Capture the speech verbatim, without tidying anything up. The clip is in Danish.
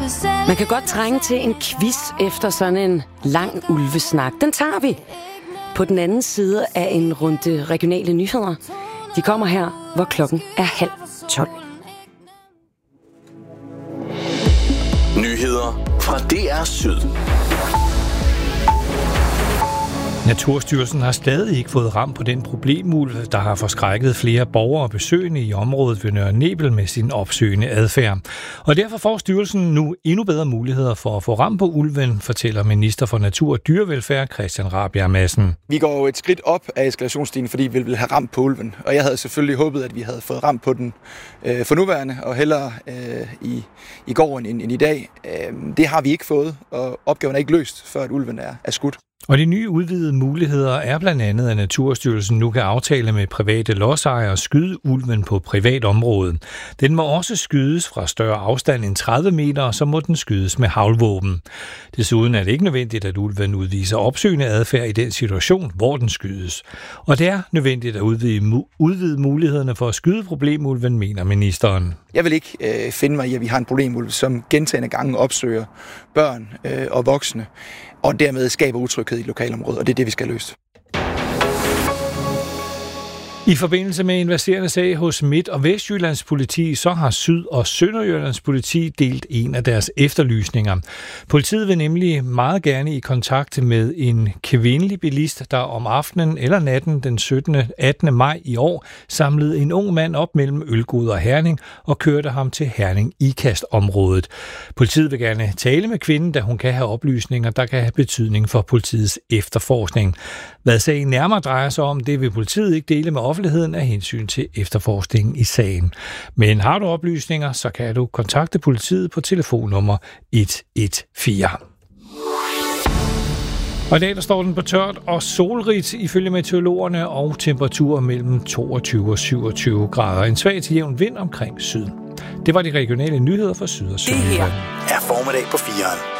Man kan godt trænge til en quiz efter sådan en lang ulvesnak. Den tager vi på den anden side af en runde regionale nyheder. De kommer her, hvor klokken er halv tolv. Nyheder fra D R Syd. Naturstyrelsen har stadig ikke fået ram på den problemulv, der har forskrækket flere borgere og besøgende i området ved Nørre Nebel med sin opsøgende adfærd. Og derfor får styrelsen nu endnu bedre muligheder for at få ram på ulven, fortæller minister for Natur og Dyrevelfærd Christian Rabjerg Madsen. Vi går jo et skridt op af eskalationsstigen, fordi vi vil have ramt på ulven. Og jeg havde selvfølgelig håbet, at vi havde fået ramt på den øh, for nuværende, og hellere øh, i, i går end, end i dag. Øh, det har vi ikke fået, og opgaven er ikke løst, før at ulven er, er skudt. Og de nye udvidede muligheder er blandt andet, at Naturstyrelsen nu kan aftale med private lodsejere at skyde ulven på privat område. Den må også skydes fra større afstand end tredive meter, og så må den skydes med haglvåben. Desuden er det ikke nødvendigt, at ulven udviser opsøgende adfærd i den situation, hvor den skydes. Og det er nødvendigt at udvide, udvide mulighederne for at skyde problemulven, mener ministeren. Jeg vil ikke øh, finde mig i, at vi har en problemulv, som gentagne gange opsøger børn øh, og voksne, og dermed skaber utryghed i lokalområdet, og det er det, vi skal løse. I forbindelse med en verserende sag hos Midt- og Vestjyllands politi, så har Syd- og Sønderjyllands politi delt en af deres efterlysninger. Politiet vil nemlig meget gerne i kontakt med en kvindelig bilist, der om aftenen eller natten den syttende og attende maj i år samlede en ung mand op mellem Ølgod og Herning og kørte ham til Herning-Ikast-området. Politiet vil gerne tale med kvinden, da hun kan have oplysninger, der kan have betydning for politiets efterforskning. Hvad sagen nærmere drejer sig om, det vil politiet ikke dele med offentligheden af hensyn til efterforskningen i sagen. Men har du oplysninger, så kan du kontakte politiet på telefonnummer et et fire. Og i dag der står den på tørt og solrigt ifølge meteorologerne, og temperaturer mellem toogtyve og syvogtyve grader. En svag til jævn vind omkring syd. Det var de regionale nyheder for Syd og Sønderjylland. Det her er formiddag på fireren.